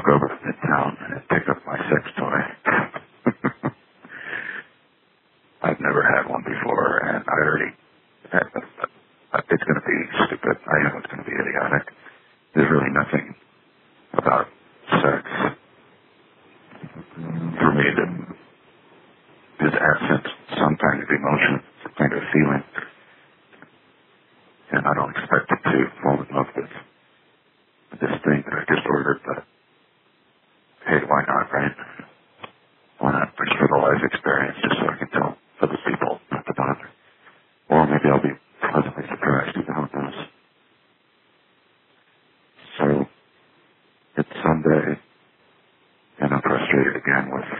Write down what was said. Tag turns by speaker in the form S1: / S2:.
S1: over to Midtown and pick up my sex toy. I've never had one before, and I already had it's going to be stupid. I know it's going to be idiotic. There's really nothing about sex for me that is absent some kind of emotion, some kind of feeling. And I don't expect it to fall in love with this thing that I just ordered, but hey, why not, right? Why not just for the life experience, just so I can tell other people not to bother? Or maybe I'll be pleasantly surprised, who knows? So, it's Sunday, and I'm frustrated again with